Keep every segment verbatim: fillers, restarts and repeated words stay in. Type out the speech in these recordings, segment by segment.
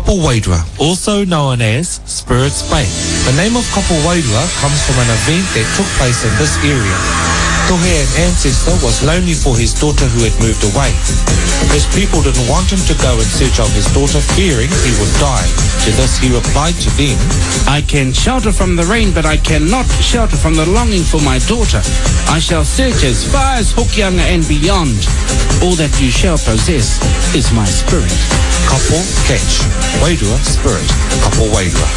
Kapu Wairua, also known as Spirit's Bay. The name of Kapu Wairua comes from an event that took place in this area. Tohe, an ancestor, was lonely for his daughter who had moved away. His people didn't want him to go in search of his daughter, fearing he would die. To this he replied to them, I can shelter from the rain, but I cannot shelter from the longing for my daughter. I shall search as far as Hokianga and beyond. All that you shall possess is my spirit. Kapo catch, Wairua spirit, Kapo Wairua.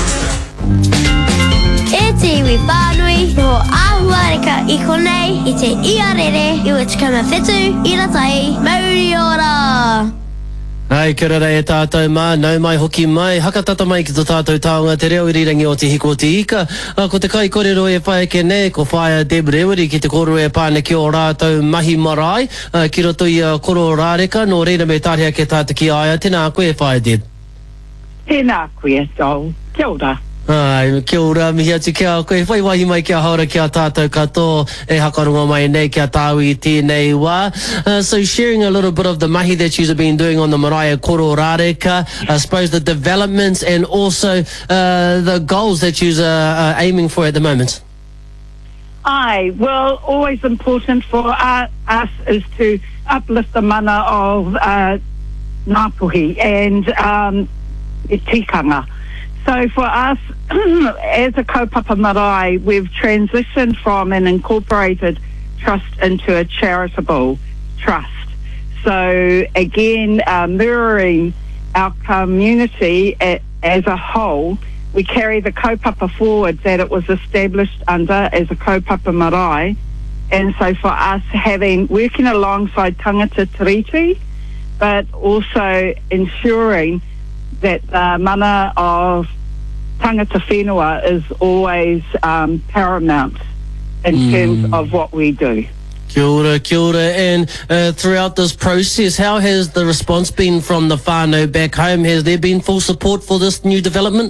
E te iwi whānui, no āhuareka I konei, I te iarere, I te kama whetu, I ra tai, mauri ora! Ai, kia ora e tātou mā, nau mai hoki mai, hakatata mai ki tō tātou taonga, te reo irirangi o te hiko o te ika. Uh, ko te kai kōrero e whae ke nei, ko whae Deb Reweri ki te kōrero e pāne ki o rātou mahi marae, uh, ki roto I uh, koro rāreka, no reira me tārea ke tātou ki aia, tēnā koe whae Deb. Tēnā koe, Joel. Kia ora. Ai, kia ora, mihi atu kia koe, whai wahi mai kia haura kia tātou katoa, e hakarunga mai nei kia tāui tēnei wā. Uh, so sharing a little bit of the mahi that you've been doing on the Marae Koro Rāreka, I suppose the developments and also uh, the goals that you're uh, uh, aiming for at the moment. Aye, well, always important for uh, us is to uplift the mana of uh, Ngāpuhi and um, e tikanga. So for us, as a kaupapa marae, we've transitioned from an incorporated trust into a charitable trust. So again, uh, mirroring our community a, as a whole, we carry the kaupapa forward that it was established under as a kaupapa marae. And so for us, having working alongside tangata tiriti, but also ensuring that the mana of tangata whenua is always um, paramount in mm. terms of what we do. Kia ora, kia ora. And uh, throughout this process, how has the response been from the whānau back home? Has there been full support for this new development?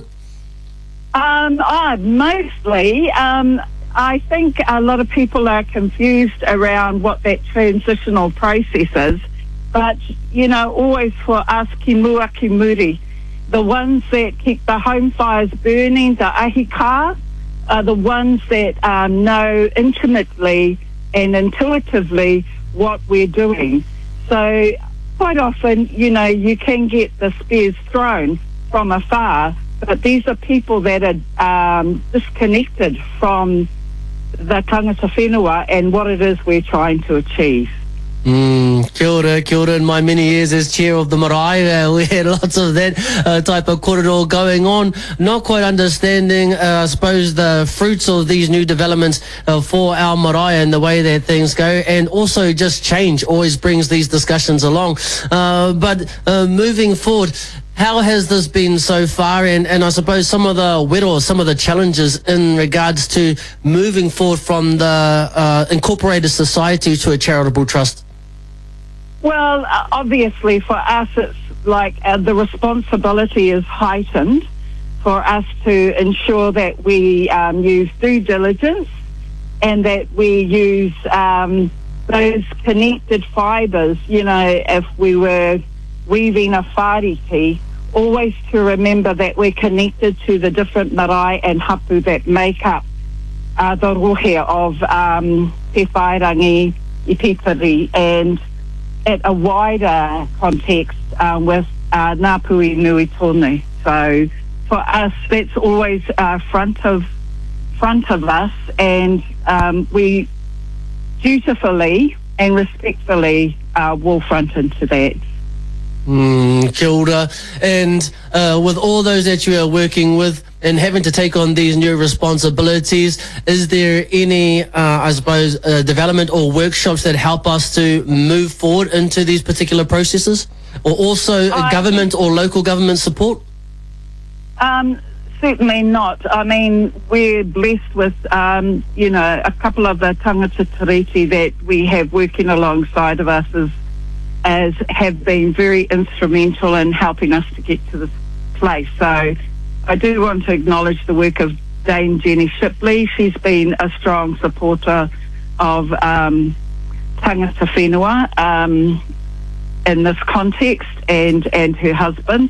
Um, oh, mostly. Um, I think a lot of people are confused around what that transitional process is. But, you know, always for us, ki mua ki muri, the ones that keep the home fires burning, the ahika, are the ones that um, know intimately and intuitively what we're doing. So quite often, you know, you can get the spears thrown from afar, but these are people that are um, disconnected from the tangata whenua and what it is we're trying to achieve. Mm, kia ora, kia ora. In my many years as chair of the marae, uh, we had lots of that uh, type of korero going on, not quite understanding, uh, I suppose, the fruits of these new developments uh, for our marae and the way that things go, and also just change always brings these discussions along. Uh, but uh, moving forward, how has this been so far, and, and I suppose some of the wero, some of the challenges in regards to moving forward from the uh, incorporated society to a charitable trust? Well, uh, obviously for us it's like uh, the responsibility is heightened for us to ensure that we um, use due diligence and that we use um, those connected fibres, you know, if we were weaving a whāriki, always to remember that we're connected to the different marae and hapu that make up uh, the rohe of um, Te Whairangi, I Pipiri, and at a wider context uh, with uh, Ngāpuhi Nui Tonu. So for us, that's always uh, front of front of us, and um, we dutifully and respectfully uh, will front into that. Mm, kia ora. And uh, with all those that you are working with and having to take on these new responsibilities, is there any, uh, I suppose, uh, development or workshops that help us to move forward into these particular processes? Or also uh, government or local government support? Um, certainly not. I mean, we're blessed with, um, you know, a couple of the tangata tiriti that we have working alongside of us as as have been very instrumental in helping us to get to this place. So I do want to acknowledge the work of Dame Jenny Shipley. She's been a strong supporter of um, tangata whenua um, in this context, and, and her husband.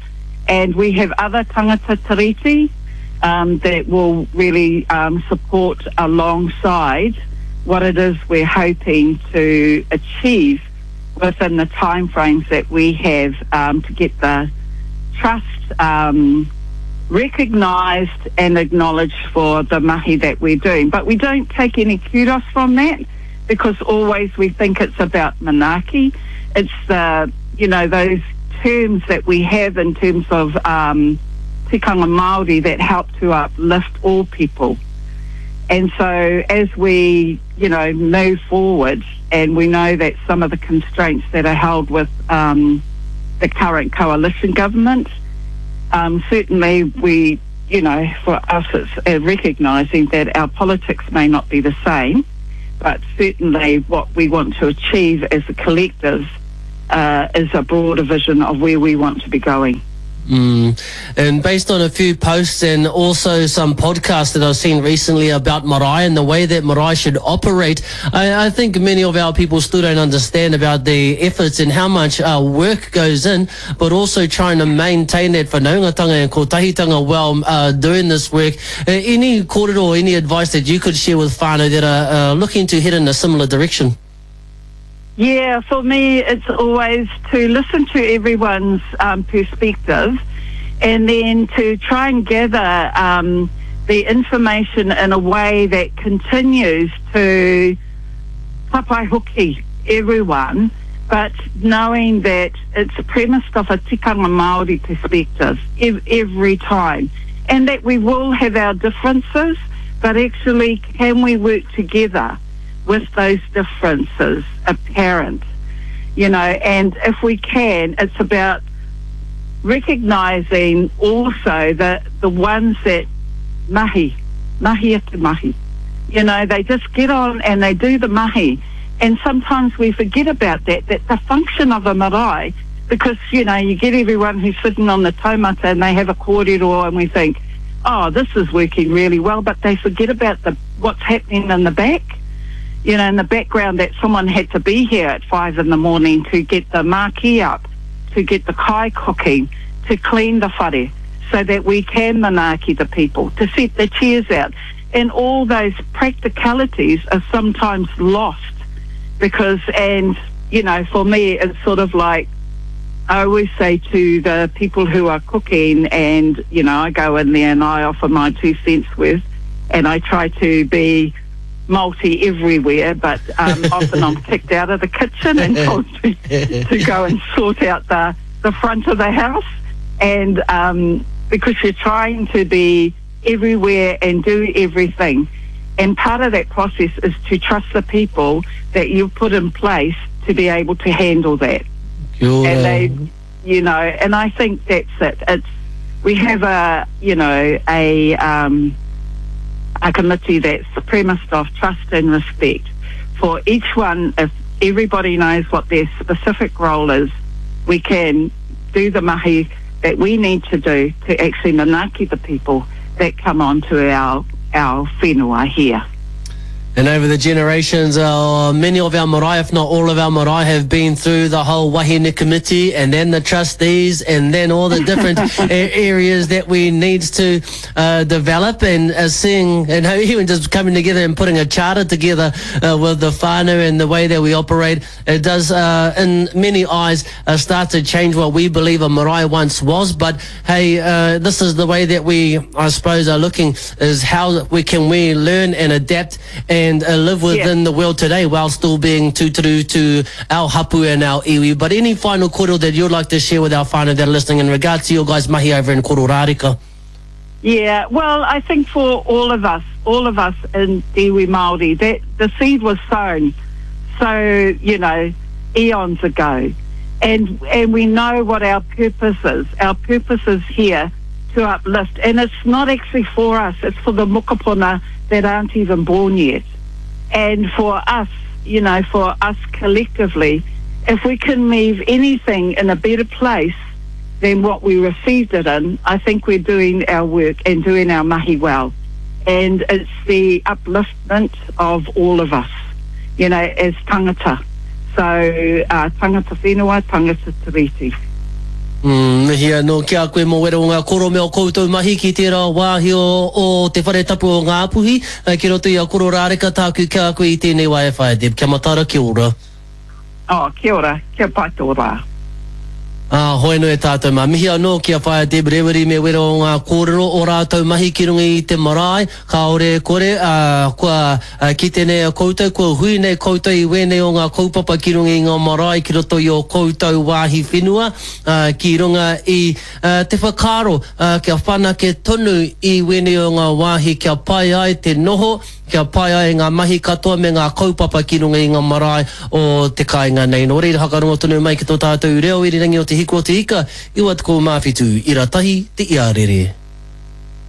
And we have other tangata tiriti um, that will really um, support alongside what it is we're hoping to achieve within the timeframes that we have um, to get the trust um, recognised and acknowledged for the mahi that we're doing. But we don't take any kudos from that, because always we think it's about manaaki. It's the, you know, those terms that we have in terms of um, tikanga Māori that help to uplift all people. And so as we, you know, move forward, and we know that some of the constraints that are held with um, the current coalition government, um, certainly we, you know, for us it's uh, recognising that our politics may not be the same, but certainly what we want to achieve as a collective uh, is a broader vision of where we want to be going. Mm. And based on a few posts and also some podcasts that I've seen recently about marae and the way that marae should operate, I, I think many of our people still don't understand about the efforts and how much uh, work goes in, but also trying to maintain that whanaungatanga and kotahitanga while uh, doing this work. Uh, any kōrero or any advice that you could share with whānau that are uh, looking to head in a similar direction? Yeah, for me, it's always to listen to everyone's um, perspective, and then to try and gather um, the information in a way that continues to tapaihoki everyone, but knowing that it's premised off a tikanga Māori perspective ev- every time, and that we will have our differences, but actually can we work together with those differences apparent, you know, and if we can, it's about recognising also the the ones that mahi, mahi atu mahi, you know, they just get on and they do the mahi, and sometimes we forget about that, that the function of a marae, because, you know, you get everyone who's sitting on the taumata and they have a kōrero and we think, oh, this is working really well, but they forget about the what's happening in the back. You know, in the background, that someone had to be here at five in the morning to get the maki up, to get the kai cooking, to clean the whare, so that we can manaaki the people, to set the chairs out. And all those practicalities are sometimes lost because, and, you know, for me, it's sort of like, I always say to the people who are cooking, and, you know, I go in there and I offer my two cents worth, and I try to be multi everywhere, but um, often I'm kicked out of the kitchen and told to, to go and sort out the, the front of the house. And um, because you're trying to be everywhere and do everything. And part of that process is to trust the people that you've put in place to be able to handle that. Cool. And they, you know, and I think that's it. It's, we have a, you know, a, um, a committee that's premised off trust and respect for each one. If everybody knows what their specific role is, we can do the mahi that we need to do to actually manaaki the people that come onto our our whenua here. And over the generations, uh, many of our marae, if not all of our marae, have been through the whole wahine committee and then the trustees and then all the different areas that we need to uh, develop, and uh, seeing and even just coming together and putting a charter together uh, with the whānau and the way that we operate. It does, uh, in many eyes, uh, start to change what we believe a marae once was. But hey, uh, this is the way that we, I suppose, are looking, is how we can we learn and adapt and and uh, live within yeah. the world today while still being tūturu to our hapu and our iwi. But any final kōrero that you'd like to share with our whānau that are listening in regards to your guys' mahi over in Kororareka? Yeah, well, I think for all of us, all of us in iwi Māori, that the seed was sown, so, you know, eons ago. And, and we know what our purpose is. Our purpose is here to uplift. And it's not actually for us, it's for the mokopuna that aren't even born yet. And for us, you know, for us collectively, if we can leave anything in a better place than what we received it in, I think we're doing our work and doing our mahi well. And it's the upliftment of all of us, you know, as tangata. So, uh, tangata whenua, tangata tiriti. Mm, hia no kia koe mo wera o ngā koro mea o koutou mahi ki tērā wāhi o, o te whare tapu o ngā puhi. Uh, ki roto i a koro rāreka tāku kia koe i tēnei wai e whae Deb. Kia matara, kia ora. Oh, kia ora, kia pātora. Ah, hoi no e tātou mā. Mihi anō kia whaia Deb Reweri me wera o ngā kōrero o rātou mahi ki runga i te marae. Ka ore kore, uh, kua uh, ki tēnei a koutou, kua hui nei koutou i wēnei o ngā kaupapa ki runga i ngā marae ki roto i o koutou wāhi whenua. Uh, ki runga i uh, te whakaro, uh, kia whanake tonu i wēnei o ngā wāhi kia pai ai te noho, kia pai ai ngā mahi katoa me ngā kaupapa ki runga i ngā marae o te kāinga nei. No reira hakarongo tonu mai ki tō tātou reo i rangi o te hiko o te ika, iwa te ko mawhitu, i ratahi te iarere.